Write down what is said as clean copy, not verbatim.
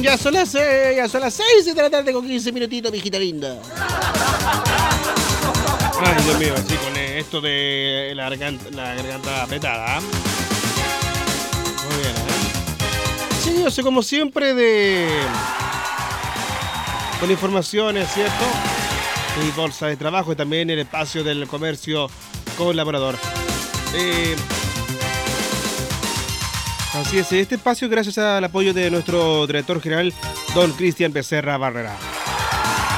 Ya son las 6 de la tarde con 15 minutitos, mijita linda. Ay, Dios mío, así con esto de la garganta apretada. Muy bien, Sí, yo sé, como siempre, con informaciones, ¿cierto? Y bolsa de trabajo y también el espacio del comercio colaborador. Así es, este espacio gracias al apoyo de nuestro director general, don Cristian Becerra Barrera.